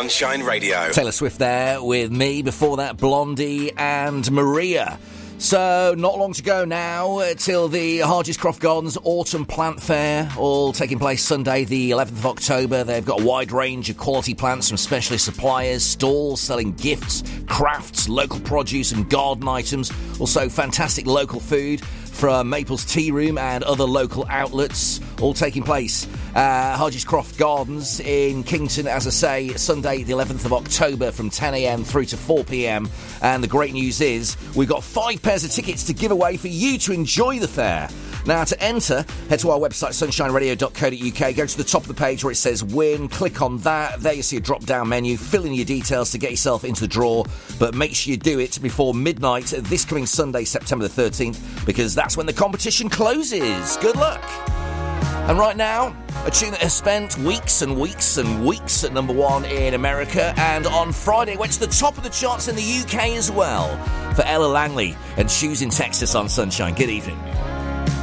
Sunshine Radio. Taylor Swift there with me. Before that, Blondie and Maria. So, not long to go now till the Harges Croft Gardens Autumn Plant Fair, all taking place Sunday the 11th of October. They've got a wide range of quality plants from specialist suppliers, stalls selling gifts, crafts, local produce and garden items. Also, fantastic local food from Maple's Tea Room and other local outlets, all taking place Harges Croft Gardens in Kington, as I say, Sunday the 11th of October from 10am through to 4pm. And the great news is we've got 5 pairs of tickets to give away for you to enjoy the fair. Now, to enter, head to our website, sunshineradio.co.uk, go to the top of the page where it says win, click on that. There you see a drop-down menu, fill in your details to get yourself into the draw, but make sure you do it before midnight this coming Sunday, September the 13th, because that's when the competition closes. Good luck! And right now, a tune that has spent weeks and weeks and weeks at number 1 in America, and on Friday went to the top of the charts in the UK as well, for Ella Langley and Shoes in Texas on Sunshine. Good evening.